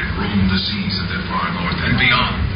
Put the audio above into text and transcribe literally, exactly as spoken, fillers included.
roam the seas of the far north and beyond.